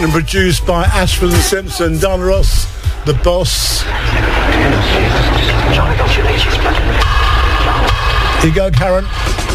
written and produced by Ashford and Simpson, Don Ross, the boss. Here you go, Karen.